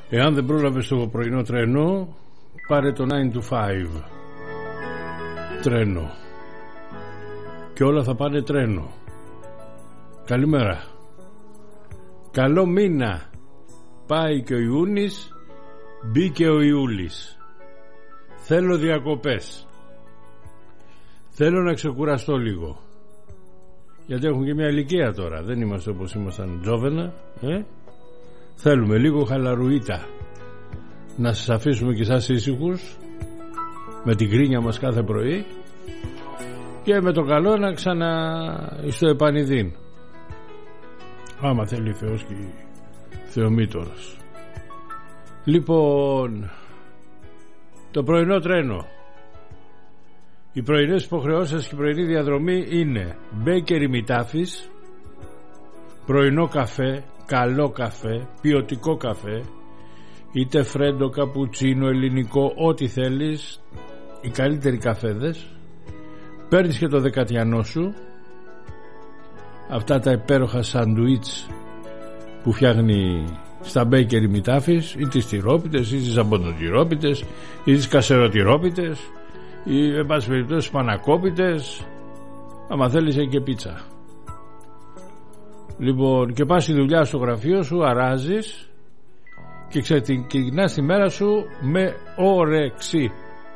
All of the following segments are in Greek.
Εάν δεν πρόλαβες το πρωινό τρένο, πάρε το 9 to 5 τρένο και όλα θα πάνε τρένο. Καλημέρα. Καλό μήνα. Πάει και ο Ιούνις, μπήκε ο Ιούλης. Θέλω διακοπές. Θέλω να ξεκουραστώ λίγο, γιατί έχουν και μια ηλικία τώρα. Δεν είμαστε όπως ήμασταν τζόβενα. Θέλουμε λίγο χαλαρουίτα. Να σας αφήσουμε και εσάς ήσυχους, με την κρίνια μας κάθε πρωί, και με το καλό να στο επανειδήν, άμα θέλει Θεός και Θεομήτωρος. Λοιπόν, το πρωινό τρένο, οι πρωινές υποχρεώσεις και η πρωινή διαδρομή είναι μπέικερ ημιτάφης, πρωινό καφέ, καλό καφέ, ποιοτικό καφέ, είτε φρέντο, καπουτσίνο, ελληνικό, ό,τι θέλεις, οι καλύτεροι καφέδες. Παίρνεις και το δεκατιανό σου, αυτά τα υπέροχα σαντουίτς που φτιάχνει στα μπέικερ ημιτάφης, ή τις τυρόπιτες ή τις ζαμποντοτυρόπιτες ή τις κασεροτυρόπιτες ή εν πάση περιπτώσει πανακόπιτες, άμα θέλεις και πίτσα. Λοιπόν, και πας στη δουλειά στο γραφείο σου, αράζεις και ξεκινάς τη μέρα σου με όρεξη,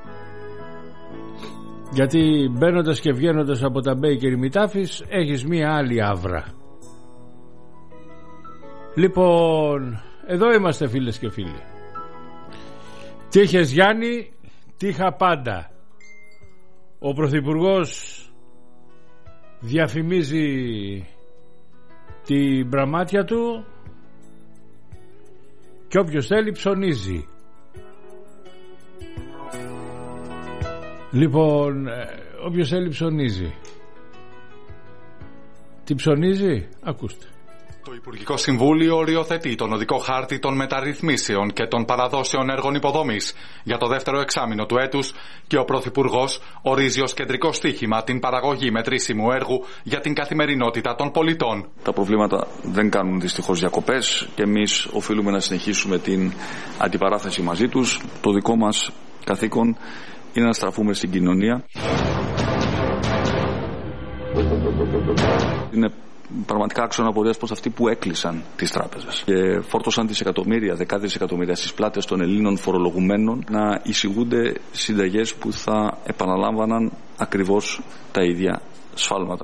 γιατί μπαίνοντας και βγαίνοντας από τα μπέικερ ημιτάφης έχεις μία άλλη άβρα. Λοιπόν, εδώ είμαστε φίλες και φίλοι. Τι είχες Γιάννη, τι είχα πάντα. Ο Πρωθυπουργός διαφημίζει την πραμάτια του και όποιος θέλει ψωνίζει. Λοιπόν, όποιος θέλει ψωνίζει. Τι ψωνίζει? Ακούστε. Το Υπουργικό Συμβούλιο οριοθετεί τον οδικό χάρτη των μεταρρυθμίσεων και των παραδόσεων έργων υποδομής για το δεύτερο εξάμηνο του έτους και ο Πρωθυπουργός ορίζει ως κεντρικό στίχημα την παραγωγή μετρήσιμου έργου για την καθημερινότητα των πολιτών. Τα προβλήματα δεν κάνουν δυστυχώς διακοπές και εμείς οφείλουμε να συνεχίσουμε την αντιπαράθεση μαζί τους. Το δικό μας καθήκον είναι να στραφούμε στην κοινωνία. Είναι πραγματικά άξονα απορίας προς αυτοί που έκλεισαν τις τράπεζες και φόρτωσαν δισεκατομμύρια, δεκάδες δισεκατομμύρια στις πλάτες των Ελλήνων φορολογουμένων να εισηγούνται συνταγές που θα επαναλάμβαναν ακριβώς τα ίδια σφάλματα.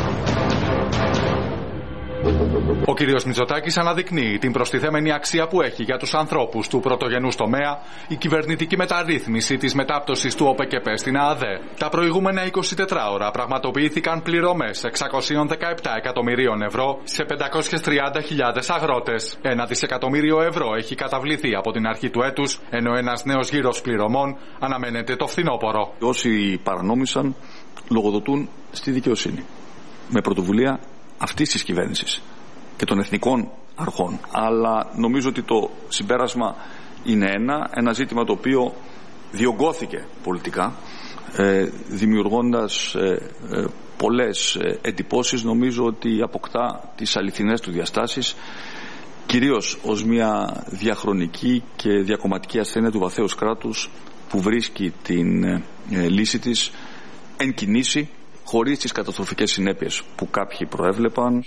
Ο κ. Μητσοτάκης αναδεικνύει την προστιθέμενη αξία που έχει για τους ανθρώπους του πρωτογενούς τομέα η κυβερνητική μεταρρύθμιση της μετάπτωσης του ΟΠΕΚΕΠ στην ΑΑΔΕ. Τα προηγούμενα 24 ώρα πραγματοποιήθηκαν πληρωμές 617 εκατομμυρίων ευρώ σε 530.000 αγρότες. 1 δισεκατομμύριο ευρώ έχει καταβληθεί από την αρχή του έτους, ενώ ένας νέος γύρος πληρωμών αναμένεται το φθινόπωρο. Όσοι παρανόμησαν λογοδοτούν στη δικαιοσύνη με πρωτοβουλία αυτής της κυβέρνησης και των εθνικών αρχών. Αλλά νομίζω ότι το συμπέρασμα είναι ένα ζήτημα το οποίο διωγγώθηκε πολιτικά, δημιουργώντας πολλές εντυπώσεις. Νομίζω ότι αποκτά τις αληθινές του διαστάσεις, κυρίως ως μια διαχρονική και διακομματική ασθένεια του βαθέως κράτους που βρίσκει την λύση της εν κινήσει, χωρίς τις καταστροφικές συνέπειες που κάποιοι προέβλεπαν.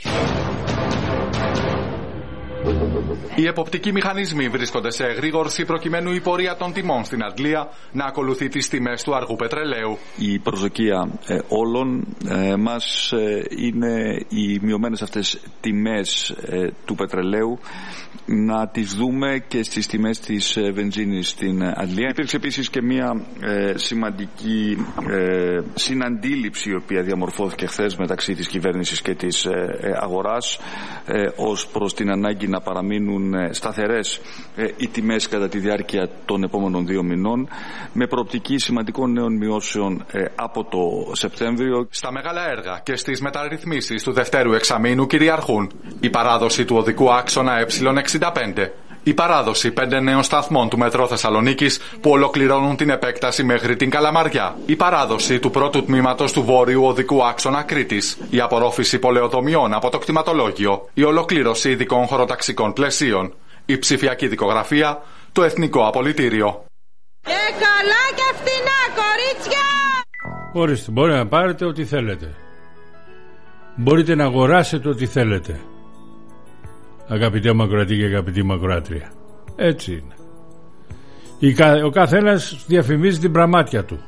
Οι εποπτικοί μηχανισμοί βρίσκονται σε εγρήγορση προκειμένου η πορεία των τιμών στην Αγγλία να ακολουθεί τις τιμές του αργού πετρελαίου. Η προσδοκία όλων μας είναι οι μειωμένες αυτές τιμές του πετρελαίου να τις δούμε και στις τιμές της βενζίνης στην Αγγλία. Υπήρξε επίσης και μια σημαντική συναντήληψη η οποία διαμορφώθηκε χθες μεταξύ της κυβέρνησης και της αγοράς ως προς την ανάγκη να παραμείνουν σταθερές οι τιμές κατά τη διάρκεια των επόμενων 2 μηνών, με προοπτική σημαντικών νέων μειώσεων από το Σεπτέμβριο. Στα μεγάλα έργα και στις μεταρρυθμίσεις του δευτέρου εξαμήνου κυριαρχούν η παράδοση του οδικού άξονα Ε65, η παράδοση 5 νέων σταθμών του Μετρό Θεσσαλονίκης που ολοκληρώνουν την επέκταση μέχρι την Καλαμαριά, η παράδοση του πρώτου τμήματος του βόρειου οδικού άξονα Κρήτης, η απορρόφηση πολεοδομιών από το κτηματολόγιο, η ολοκλήρωση ειδικών χωροταξικών πλαισίων, Η ψηφιακή δικογραφία, το Εθνικό Απολυτήριο. Και καλά και φτηνά, κορίτσια! Ορίστε, μπορεί να πάρετε ό,τι θέλετε. Μπορείτε να αγοράσετε ό,τι θέλετε. Αγαπητέ Μακροατή και αγαπητή Μακροάτρια. Έτσι είναι. Ο καθένας διαφημίζει την πραμάτια του.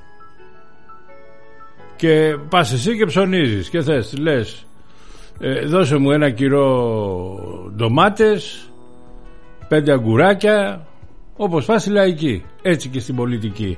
Και πας εσύ και ψωνίζεις και θες, λες, δώσε μου 1 κιλό ντομάτες, 5 αγκουράκια, όπως πας στη λαϊκή. Έτσι και στην πολιτική.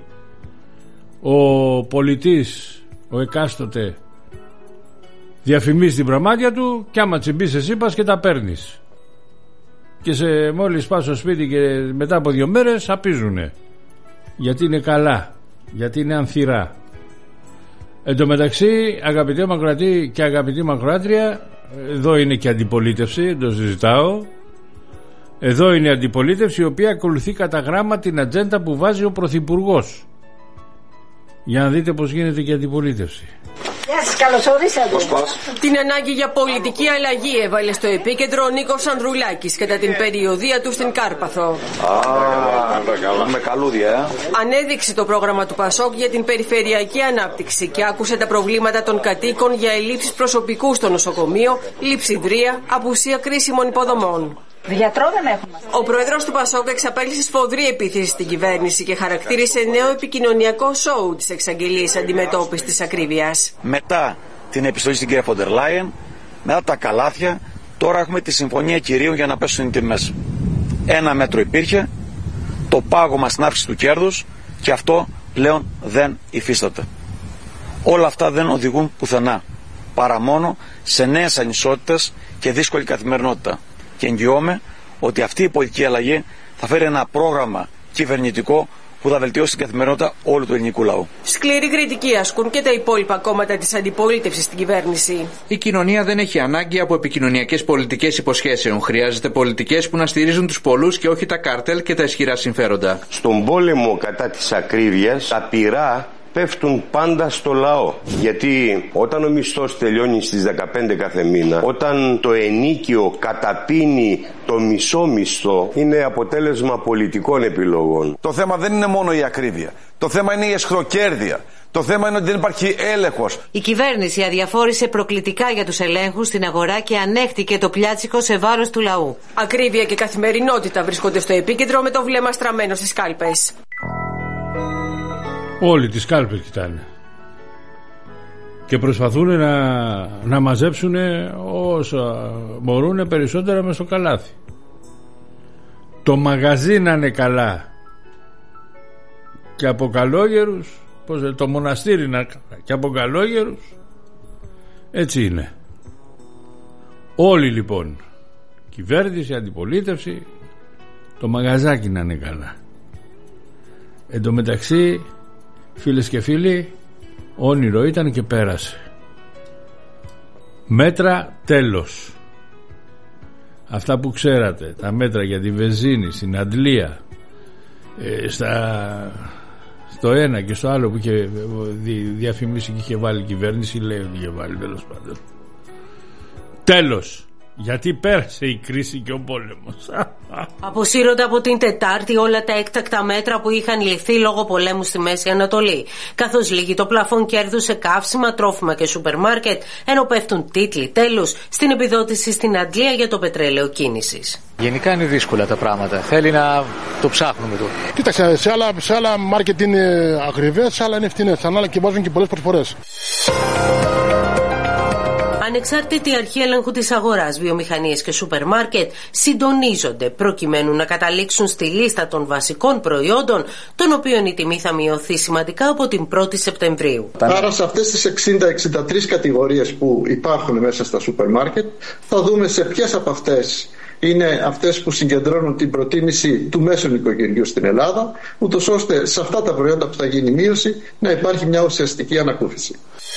Ο πολιτής, ο εκάστοτε, διαφημίζει την πραμάτια του και άμα τσιμπείς εσύ πας και τα παίρνεις. Και μόλις πας στο σπίτι και μετά από 2 μέρες απίζουνε. Γιατί είναι καλά, γιατί είναι ανθυρά. Εν τω μεταξύ, αγαπητέ Μακροατή και αγαπητή Μακροάτρια, εδώ είναι και αντιπολίτευση, το συζητάω. Εδώ είναι η αντιπολίτευση η οποία ακολουθεί κατά γράμμα την ατζέντα που βάζει ο Πρωθυπουργός. Για να δείτε πως γίνεται και η αντιπολίτευση. Γεια σας, καλώς ορίσατε. Την ανάγκη για πολιτική αλλαγή έβαλε στο επίκεντρο ο Νίκος Ανδρουλάκης κατά την περιοδεία του στην Κάρπαθο. Με καλούδια, Ανέδειξε το πρόγραμμα του ΠΑΣΟΚ για την περιφερειακή ανάπτυξη και άκουσε τα προβλήματα των κατοίκων για ελλείψεις προσωπικού στο νοσοκομείο, λειψιδρία, απουσία κρίσιμων υποδομών. Γιατρό δεν έχουμε. Ο πρόεδρος του ΠΑΣΟΚ εξαπέλυσε σφοδρή επίθεση στην κυβέρνηση και χαρακτήρισε νέο επικοινωνιακό σόου τις εξαγγελίες αντιμετώπισης της ακρίβειας. Μετά την επιστολή στην κυρία Φοντερ Λάιεν, μετά τα καλάθια, τώρα έχουμε τη συμφωνία κυρίων για να πέσουν οι τιμές. 1 μέτρο υπήρχε, το πάγωμα στην αύξηση του κέρδους και αυτό πλέον δεν υφίσταται. Όλα αυτά δεν οδηγούν πουθενά, παρά μόνο σε νέες ανισότητες και δύσκολη καθημερινότητα. Και εγγυώμαι ότι αυτή η πολιτική αλλαγή θα φέρει ένα πρόγραμμα κυβερνητικό που θα βελτιώσει την καθημερινότητα όλου του ελληνικού λαού. Σκληρή κριτική ασκούν και τα υπόλοιπα κόμματα της αντιπολίτευσης στην κυβέρνηση. Η κοινωνία δεν έχει ανάγκη από επικοινωνιακές πολιτικές υποσχέσεων. Χρειάζεται πολιτικές που να στηρίζουν τους πολλούς και όχι τα κάρτελ και τα ισχυρά συμφέροντα. Στον πόλεμο κατά της ακρίβειας, τα πυρά πέφτουν πάντα στο λαό. Γιατί όταν ο μισθός τελειώνει στις 15 κάθε μήνα, όταν το ενίκιο καταπίνει το μισό μισθό, είναι αποτέλεσμα πολιτικών επιλογών. Το θέμα δεν είναι μόνο η ακρίβεια. Το θέμα είναι η αισχροκέρδεια. Το θέμα είναι ότι δεν υπάρχει έλεγχος. Η κυβέρνηση αδιαφόρησε προκλητικά για τους ελέγχους στην αγορά και ανέχτηκε το πλιάτσικο σε βάρος του λαού. Ακρίβεια και καθημερινότητα βρίσκονται στο επίκεντρο με το βλέμμα στραμμένο στις κάλπες. Όλοι τις κάλπες κοιτάνε και προσπαθούν να μαζέψουν όσα μπορούν περισσότερα μες στο καλάθι. Το μαγαζί να είναι καλά και από καλόγερους, το μοναστήρι να είναι και από καλόγερους. Έτσι είναι. Όλοι λοιπόν, κυβέρνηση, αντιπολίτευση, το μαγαζάκι να είναι καλά. Εν τω μεταξύ, φίλες και φίλοι, όνειρο ήταν και πέρασε. Μέτρα τέλος. Αυτά που ξέρατε, τα μέτρα για τη βενζίνη στην Αντλία, στο ένα και στο άλλο που είχε διαφημίσει και είχε βάλει η κυβέρνηση, λέει ότι είχε βάλει, τέλος πάντων. Τέλος. Γιατί πέρασε η κρίση και ο πόλεμος. Αποσύρονται από την Τετάρτη όλα τα έκτακτα μέτρα που είχαν ληφθεί λόγω πολέμου στη Μέση Ανατολή. Καθώς λύγει το πλαφόν κέρδους σε καύσιμα, τρόφιμα και σούπερ μάρκετ, ενώ πέφτουν τίτλοι τέλους στην επιδότηση στην Αντλία για το πετρέλαιο κίνησης. Γενικά είναι δύσκολα τα πράγματα. Θέλει να το ψάχνουμε το. Κοίταξε, σε άλλα μάρκετ είναι ακριβές, σε άλλα είναι φτηνές. Ανάλογα και βάζουν και πολλές προσφορές. Ανεξάρτητη αρχή έλεγχου της αγοράς, βιομηχανίες και σούπερ μάρκετ συντονίζονται προκειμένου να καταλήξουν στη λίστα των βασικών προϊόντων, των οποίων η τιμή θα μειωθεί σημαντικά από την 1η Σεπτεμβρίου. Άρα σε αυτές τις 60-63 κατηγορίες που υπάρχουν μέσα στα σούπερ μάρκετ, θα δούμε σε ποιες από αυτές είναι αυτές που συγκεντρώνουν την προτίμηση του μέσου οικογενειού στην Ελλάδα, ούτως ώστε σε αυτά τα προϊόντα που θα γίνει μείωση να υπάρχει μια ουσιαστική ανακούφιση.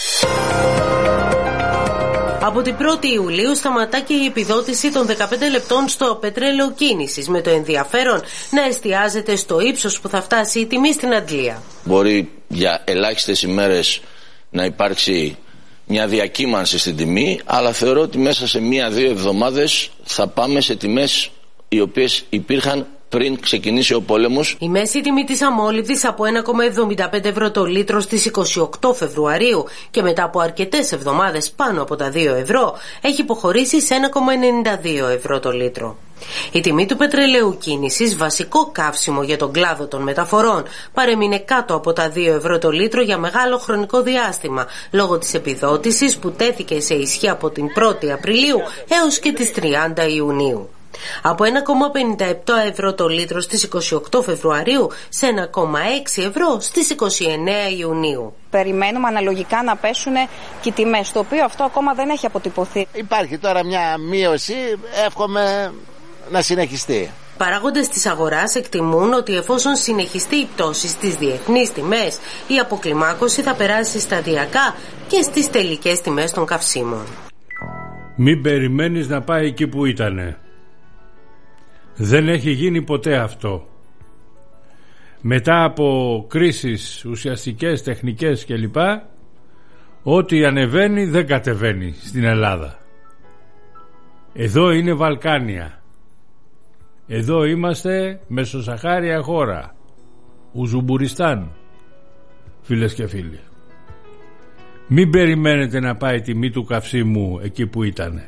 Από την 1η Ιουλίου σταματά και η επιδότηση των 15 λεπτών στο πετρέλαιο κίνησης, με το ενδιαφέρον να εστιάζεται στο ύψος που θα φτάσει η τιμή στην Αντλία. Μπορεί για ελάχιστες ημέρες να υπάρξει μια διακύμανση στην τιμή, αλλά θεωρώ ότι μέσα σε 1-2 εβδομάδες θα πάμε σε τιμές οι οποίες υπήρχαν πριν ξεκινήσει ο πόλεμος. Η μέση τιμή της αμόλυβδης από 1,75 ευρώ το λίτρο στις 28 Φεβρουαρίου και μετά από αρκετές εβδομάδες πάνω από τα 2 ευρώ έχει υποχωρήσει σε 1,92 ευρώ το λίτρο. Η τιμή του πετρελαίου κίνησης, βασικό καύσιμο για τον κλάδο των μεταφορών, παρέμεινε κάτω από τα 2 ευρώ το λίτρο για μεγάλο χρονικό διάστημα, λόγω της επιδότησης που τέθηκε σε ισχύ από την 1η Απριλίου έως και τις 30 Ιουνίου. Από 1,57 ευρώ το λίτρο στις 28 Φεβρουαρίου σε 1,6 ευρώ στις 29 Ιουνίου. Περιμένουμε αναλογικά να πέσουν και οι τιμές, το οποίο αυτό ακόμα δεν έχει αποτυπωθεί. Υπάρχει τώρα μια μείωση, εύχομαι να συνεχιστεί. Παράγοντες της αγοράς εκτιμούν ότι εφόσον συνεχιστεί η πτώση στις διεθνείς τιμές, η αποκλιμάκωση θα περάσει σταδιακά και στις τελικές τιμές των καυσίμων. Μην περιμένεις να πάει εκεί που ήτανε. Δεν έχει γίνει ποτέ αυτό. Μετά από κρίσεις ουσιαστικές, τεχνικές κλπ, ό,τι ανεβαίνει δεν κατεβαίνει στην Ελλάδα. Εδώ είναι Βαλκάνια. Εδώ είμαστε μεσοσαχάρια χώρα. Ουζουμπουριστάν, φίλες και φίλοι. Μην περιμένετε να πάει η τιμή του καυσίμου εκεί που ήτανε.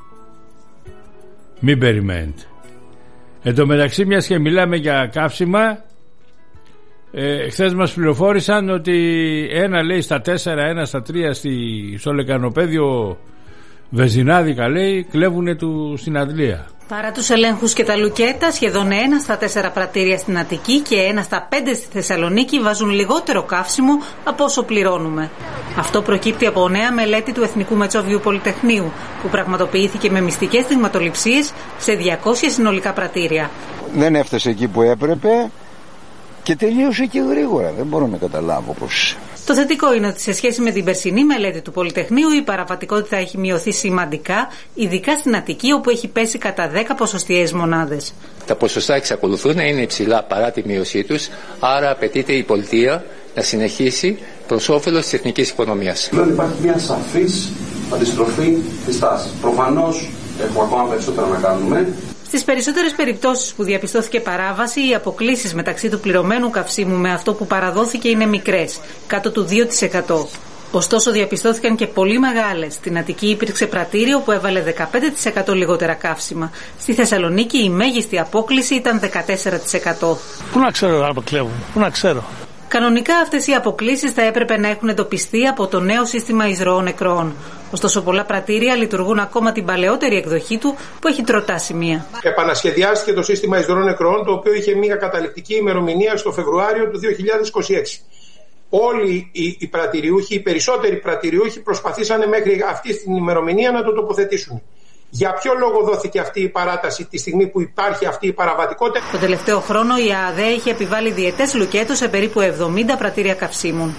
Μην περιμένετε. Εν τω μεταξύ, μιας και μιλάμε για καύσιμα, χθες μας πληροφόρησαν ότι ένα λέει στα 4, ένα στα 3 στο λεκανοπέδιο βενζινάδικα, λέει, κλέβουνε στην Αντλία. Παρά τους ελέγχους και τα λουκέτα, σχεδόν 1 στα 4 πρατήρια στην Αττική και 1 στα 5 στη Θεσσαλονίκη βάζουν λιγότερο καύσιμο από όσο πληρώνουμε. Αυτό προκύπτει από νέα μελέτη του Εθνικού Μετσόβιου Πολυτεχνείου, που πραγματοποιήθηκε με μυστικές δειγματοληψίες σε 200 συνολικά πρατήρια. Δεν έφτασε εκεί που έπρεπε και τελείωσε και γρήγορα. Δεν μπορώ να καταλάβω πώς. Το θετικό είναι ότι σε σχέση με την περσινή μελέτη του Πολυτεχνείου η παραβατικότητα έχει μειωθεί σημαντικά, ειδικά στην Αττική, όπου έχει πέσει κατά 10 ποσοστιαίες μονάδες. Τα ποσοστά εξακολουθούν να είναι υψηλά παρά τη μείωσή τους, άρα απαιτείται η πολιτεία να συνεχίσει προς όφελος της εθνικής οικονομίας. Πλέον υπάρχει μια σαφής αντιστροφή της τάσης. Προφανώς έχουμε ακόμα περισσότερα να κάνουμε. Στις περισσότερες περιπτώσεις που διαπιστώθηκε παράβαση, οι αποκλίσεις μεταξύ του πληρωμένου καυσίμου με αυτό που παραδόθηκε είναι μικρές, κάτω του 2%. Ωστόσο, διαπιστώθηκαν και πολύ μεγάλες. Στην Αττική υπήρξε πρατήριο που έβαλε 15% λιγότερα καύσιμα. Στη Θεσσαλονίκη η μέγιστη απόκλιση ήταν 14%. Πού να ξέρω αν κλέβουν, πού να ξέρω. Κανονικά αυτές οι αποκλίσεις θα έπρεπε να έχουν εντοπιστεί από το νέο σύστημα εισρωών νεκρών. Ωστόσο, πολλά πρατήρια λειτουργούν ακόμα την παλαιότερη εκδοχή του που έχει τροτά σημεία. Επανασχεδιάστηκε το σύστημα εισρωών νεκρών, το οποίο είχε μια καταληκτική ημερομηνία στο Φεβρουάριο του 2026. Όλοι οι πρατηριούχοι, οι περισσότεροι πρατηριούχοι προσπαθήσανε μέχρι αυτή την ημερομηνία να το τοποθετήσουν. Για ποιο λόγο δόθηκε αυτή η παράταση τη στιγμή που υπάρχει αυτή η παραβατικότητα? Το τελευταίο χρόνο η ΑΑΔΕ είχε επιβάλει διετές λουκέτο σε περίπου 70 πρατήρια καυσίμων.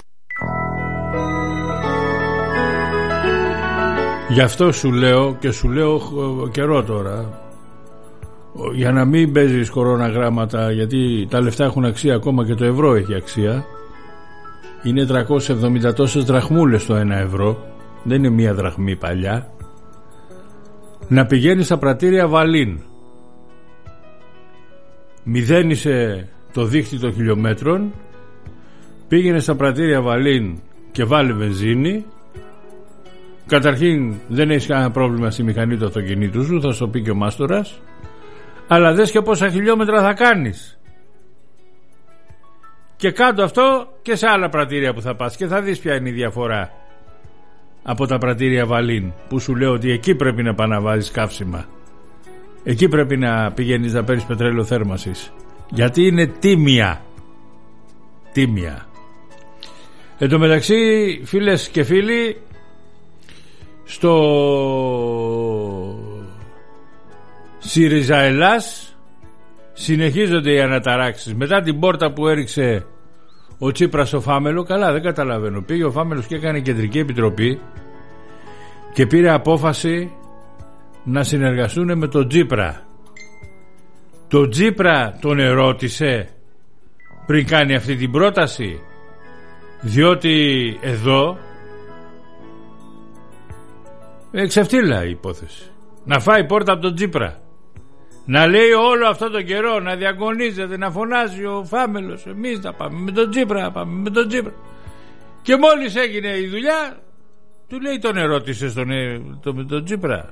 Γι' αυτό σου λέω και σου λέω καιρό τώρα, για να μην παίζεις κοροναγράμματα, γιατί τα λεφτά έχουν αξία, ακόμα και το ευρώ έχει αξία. Είναι 370 τόσες δραχμούλες το 1 ευρώ, δεν είναι μία δραχμή παλιά. Να πηγαίνει στα πρατήρια Βαλίν, μηδένισε το δίχτυ των χιλιόμετρων, πήγαινε στα πρατήρια Βαλίν και βάλε βενζίνη. Καταρχήν δεν έχεις κανένα πρόβλημα στη μηχανή του αυτοκινήτου σου, θα σου πει και ο μάστορας, αλλά δες και πόσα χιλιόμετρα θα κάνεις. Και κάτω αυτό και σε άλλα πρατήρια που θα πας και θα δεις ποια είναι η διαφορά από τα πρατήρια Βαλίν, που σου λέω ότι εκεί πρέπει να πας να βάζεις καύσιμα. Εκεί πρέπει να πηγαίνεις να παίρνεις πετρέλαιο θέρμασης, γιατί είναι τίμια. Τίμια. Εν τω μεταξύ, φίλες και φίλοι, στο ΣΥΡΙΖΑ Ελλάς συνεχίζονται οι αναταράξεις. Μετά την πόρτα που έριξε ο Τσίπρας στο Φάμελο, καλά, δεν καταλαβαίνω, πήγε ο Φάμελος και έκανε κεντρική επιτροπή και πήρε απόφαση να συνεργαστούν με τον Τσίπρα. Το Τσίπρα τον ερώτησε πριν κάνει αυτή την πρόταση, διότι εδώ ξεφτύλα η υπόθεση. Να φάει πόρτα από τον Τσίπρα. Να λέει όλο αυτό το καιρό, να διαγωνίζεται, να φωνάζει ο Φάμελος, εμείς να πάμε με τον Τσίπρα, και μόλις έγινε η δουλειά του λέει, τον ερώτησες τον Τσίπρα,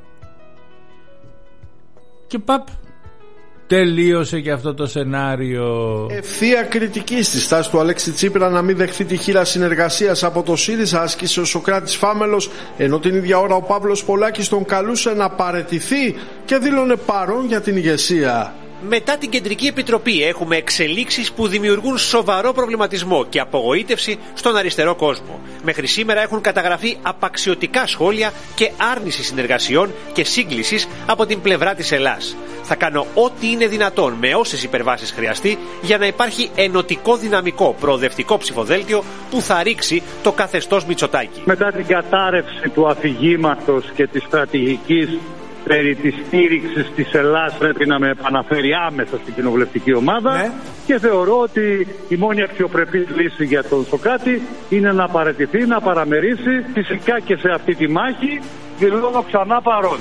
και παπ, τελείωσε και αυτό το σενάριο. Ευθεία κριτική στη στάση του Αλέξη Τσίπρα να μην δεχθεί τη χείρα συνεργασίας από το ΣΥΡΙΖΑ άσκησε ο Σωκράτης Φάμελος, ενώ την ίδια ώρα ο Παύλος Πολάκης τον καλούσε να παραιτηθεί και δήλωνε παρόν για την ηγεσία. Μετά την Κεντρική Επιτροπή έχουμε εξελίξεις που δημιουργούν σοβαρό προβληματισμό και απογοήτευση στον αριστερό κόσμο. Μέχρι σήμερα έχουν καταγραφεί απαξιωτικά σχόλια και άρνηση συνεργασιών και σύγκλησης από την πλευρά της Ελλάς. Θα κάνω ό,τι είναι δυνατόν με όσες υπερβάσεις χρειαστεί για να υπάρχει ενωτικό δυναμικό προοδευτικό ψηφοδέλτιο που θα ρίξει το καθεστώς Μητσοτάκη. Μετά την κατάρρευση του αφηγήματος και της στρατηγικής περί της στήριξης της Ελλάς πρέπει να με επαναφέρει άμεσα στην κοινοβουλευτική ομάδα, και θεωρώ ότι η μόνη αξιοπρεπής λύση για τον Σωκράτη είναι να παραιτηθεί, να παραμερίσει, φυσικά και σε αυτή τη μάχη δηλώνω ξανά παρόν.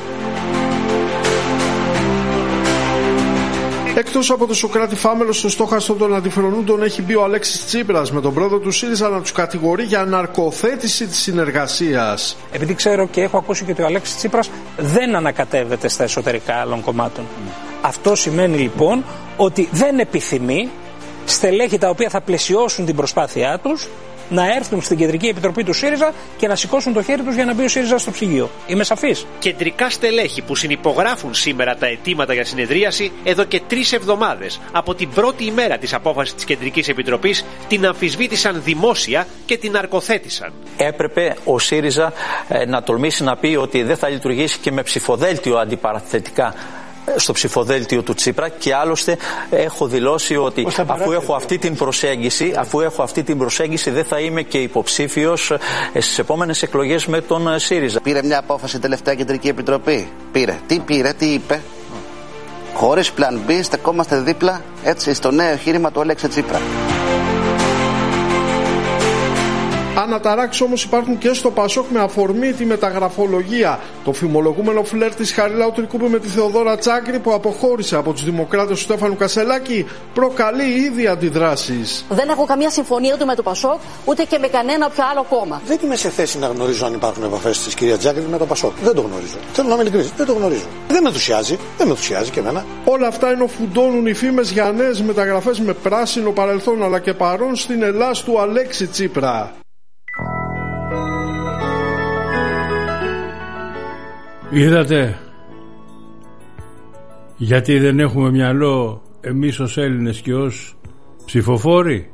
Εκτός από τον Σωκράτη Φάμελο, στο στόχαστρο των αντιφρονούντων έχει μπει ο Αλέξης Τσίπρας με τον πρόεδρο του ΣΥΡΙΖΑ να τους κατηγορεί για αναρκοθέτηση της συνεργασίας. Επειδή ξέρω και έχω ακούσει και ότι ο Αλέξης Τσίπρας δεν ανακατεύεται στα εσωτερικά άλλων κομμάτων. Αυτό σημαίνει λοιπόν ότι δεν επιθυμεί στελέχη τα οποία θα πλαισιώσουν την προσπάθειά τους να έρθουν στην Κεντρική Επιτροπή του ΣΥΡΙΖΑ και να σηκώσουν το χέρι τους για να μπει ο ΣΥΡΙΖΑ στο ψυγείο. Είμαι σαφής. Κεντρικά στελέχη που συνυπογράφουν σήμερα τα αιτήματα για συνεδρίαση εδώ και 3 εβδομάδες από την πρώτη ημέρα της απόφασης της Κεντρικής Επιτροπής την αμφισβήτησαν δημόσια και την αρκοθέτησαν. Έπρεπε ο ΣΥΡΙΖΑ να τολμήσει να πει ότι δεν θα λειτουργήσει και με ψηφοδέλτιο αντιπαραθετικά στο ψηφοδέλτιο του Τσίπρα, και άλλωστε έχω δηλώσει ότι αφού έχω αυτή την προσέγγιση δεν θα είμαι και υποψήφιος στις επόμενες εκλογές με τον ΣΥΡΙΖΑ. Πήρε μια απόφαση τελευταία Κεντρική Επιτροπή. Τι είπε. Χωρίς πλαν B, στεκόμαστε δίπλα έτσι στο νέο εγχείρημα του Αλέξη Τσίπρα. Αναταράξεις όμως υπάρχουν και στο Πασόκ με αφορμή τη μεταγραφολογία. Το φημολογούμενο φλερ της Χαριλάου Τρικούπη με τη Θεοδόρα Τσάκρη, που αποχώρησε από τους δημοκράτες του Στέφανου Κασελάκη, προκαλεί ήδη αντιδράσεις. Δεν έχω καμία συμφωνία ούτε με το Πασόκ ούτε και με κανένα όποιο άλλο κόμμα. Δεν είμαι σε θέση να γνωρίζω αν υπάρχουν επαφές της κυρία Τσάκρη με το Πασόκ. Δεν το γνωρίζω. Θέλω να είμαι ειλικρινής. Δεν το γνωρίζω. Δεν με ενθουσιάζει και εμένα. Όλα αυτά ενώ φουντώνουν οι φήμες για νέες μεταγραφές με πράσινο παρελθόν αλλά και παρόν στην Ελλάς του Αλέξη Τσίπρα. Είδατε γιατί δεν έχουμε μυαλό εμείς ως Έλληνες και ως ψηφοφόροι.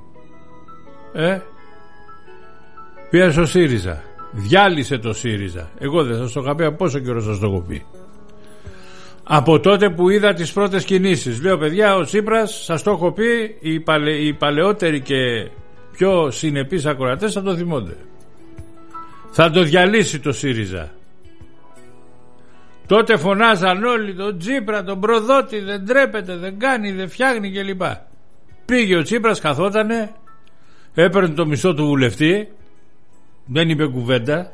Πήγα στο ΣΥΡΙΖΑ, διάλυσε το ΣΥΡΙΖΑ. Εγώ δεν σας το είχα πει, από πόσο καιρό σας το έχω πει? Από τότε που είδα τις πρώτες κινήσεις. Λέω, παιδιά, ο Τσίπρας, σας το έχω πει, οι παλαιότεροι και πιο συνεπείς ακροατές θα το θυμώνται. Θα το διαλύσει το ΣΥΡΙΖΑ. Τότε φωνάζαν όλοι τον Τσίπρα, τον προδότη, δεν τρέπεται, δεν κάνει, δεν φτιάχνει κλπ. Πήγε ο Τσίπρας, καθότανε, έπαιρνε το μισθό του βουλευτή, δεν είπε κουβέντα,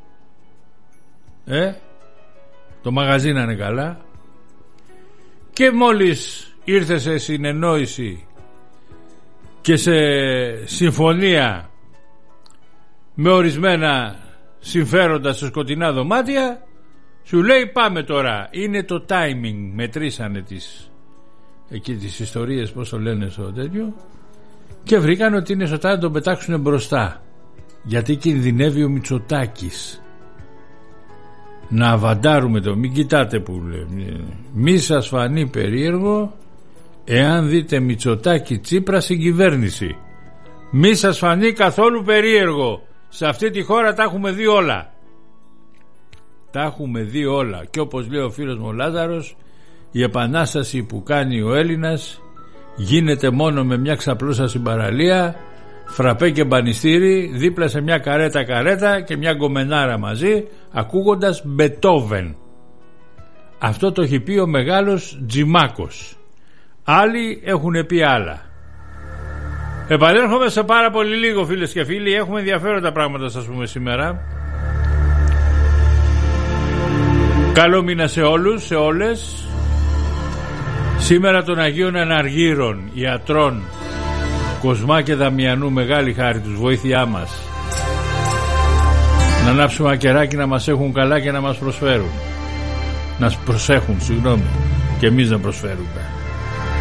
το μαγαζί να είναι καλά, και μόλις ήρθε σε συνεννόηση και σε συμφωνία με ορισμένα συμφέροντα σε σκοτεινά δωμάτια, σου λέει πάμε τώρα. Είναι το timing. Μετρήσανε τις ιστορίες, πώς το λένε στο τέτοιο, και βρήκαν ότι είναι σωστά να τον πετάξουν μπροστά, γιατί κινδυνεύει ο Μητσοτάκης. Να αβαντάρουμε το, μην κοιτάτε που λέει, μη σας φανεί περίεργο εάν δείτε Μητσοτάκη Τσίπρα στην κυβέρνηση. Μη σας φανεί καθόλου περίεργο. Σε αυτή τη χώρα τα έχουμε δει όλα. Τα έχουμε δει όλα. Και όπως λέει ο φίλος μου ο Λάζαρος, η επανάσταση που κάνει ο Έλληνας γίνεται μόνο με μια ξαπλούσα συμπαραλία, φραπέ και μπανιστήρι, δίπλα σε μια καρέτα και μια γκομενάρα μαζί, ακούγοντας Μπετόβεν. Αυτό το έχει πει ο μεγάλος Τζιμάκος. Άλλοι έχουν πει άλλα. Επανέρχομαι σε πάρα πολύ λίγο, φίλες και φίλοι. Έχουμε ενδιαφέροντα πράγματα σας πούμε σήμερα. Καλό μήνα σε όλους, σε όλες. Σήμερα των Αγίων Αναργύρων, ιατρών, Κοσμά και Δαμιανού, μεγάλη χάρη τους, βοήθειά μας. Να ανάψουμε ακεράκι να μας έχουν καλά και να μας προσφέρουν. Να προσέχουν, συγγνώμη, και εμείς να προσφέρουμε.